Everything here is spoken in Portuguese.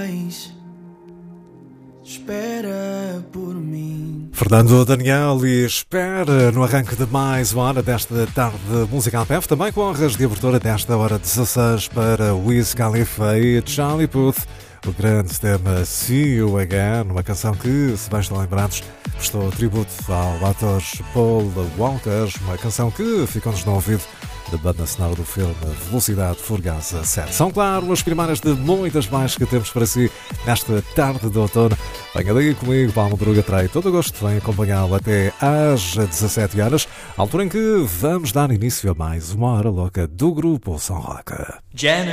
mais. Espera por mim. Fernando Daniel e Espera no arranque de mais uma hora desta tarde musical PF, também com honras de abertura desta hora 16 para Wiz Khalifa e Charlie Puth. O grande tema See You Again, uma canção que, se bem estão lembrados, prestou tributo ao ator Paul Walker, uma canção que ficou-nos no ouvido da banda sonora do filme Velocidade Furiosa 7. São, claro, as primeiras de muitas mais que temos para si nesta tarde de outono. Venha daí comigo, Paulo Madruga, terei todo o gosto de acompanhá-lo até às 17 horas, altura em que vamos dar início a mais uma hora louca do Grupo São Roque.